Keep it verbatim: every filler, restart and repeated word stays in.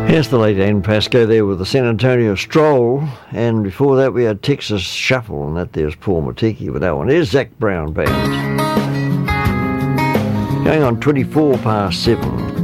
Yes, the late Ann Pascoe there with the San Antonio Stroll, and before that we had Texas Shuffle, and that there's Paul Matiki with that one. Here's Zac Brown Band. Going on twenty-four past seven.